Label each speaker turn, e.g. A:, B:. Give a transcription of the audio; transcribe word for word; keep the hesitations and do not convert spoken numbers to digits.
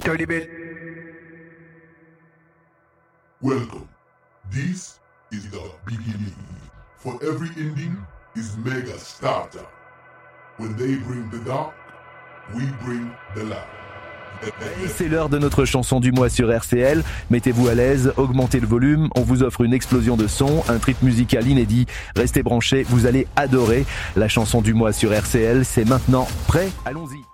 A: Dirty bit.
B: Welcome. This is the beginning. For every ending is mega starter. When they bring the dark, we bring the light.
C: Et c'est l'heure de notre chanson du mois sur R C L. Mettez-vous à l'aise, augmentez le volume, on vous offre une explosion de son, un trip musical inédit. Restez branchés, vous allez adorer. La chanson du mois sur R C L, c'est maintenant. Prêt ? Allons-y.